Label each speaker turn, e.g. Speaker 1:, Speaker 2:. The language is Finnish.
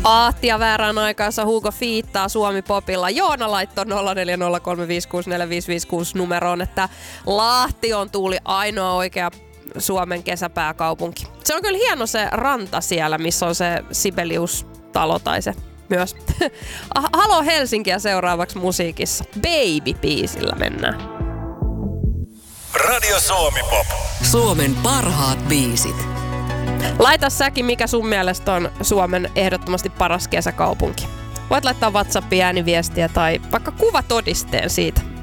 Speaker 1: Aattia väärään aikaansa Hugo fiittaa Suomi Popilla. Joona laittoi 0403564556 numeroon, että Lahti on Tuuli ainoa oikea Suomen kesäpääkaupunki. Se on kyllä hieno se ranta siellä, missä on se Sibelius-talo tai se myös. Halo Helsinkiä seuraavaksi musiikissa. Baby-biisillä mennään.
Speaker 2: Radio Suomi Pop.
Speaker 3: Suomen parhaat biisit.
Speaker 1: Laita säkin, mikä sun mielestä on Suomen ehdottomasti paras kesäkaupunki. Voit laittaa WhatsAppiin ääniviestiä tai vaikka kuvatodisteen siitä.